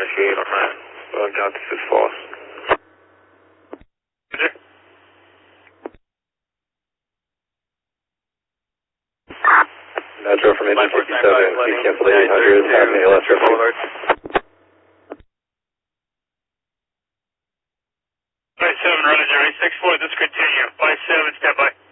initiate on that. Got this is false. Metro from engine 57, please cancel 800, have an ALS reference. 57, running 064, this continue. 57, stand by.